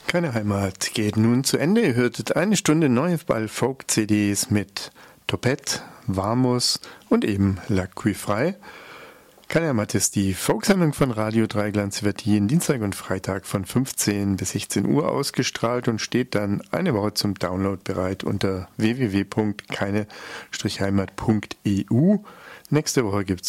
Keine Heimat geht nun zu Ende. Ihr hörtet eine Stunde neue Folk-CDs mit Topette, Warmus und eben L'Acqui frei. Keine Heimat ist die Folksendung von Radio Dreigland. Sie wird jeden Dienstag und Freitag von 15 bis 16 Uhr ausgestrahlt und steht dann eine Woche zum Download bereit unter www.keine-heimat.eu. Nächste Woche gibt es